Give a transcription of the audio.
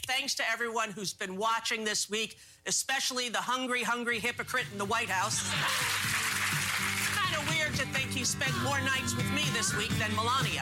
thanks to everyone who's been watching this week, especially the hungry hypocrite in the White House. It's kind of weird to think he spent more nights with me this week than Melania.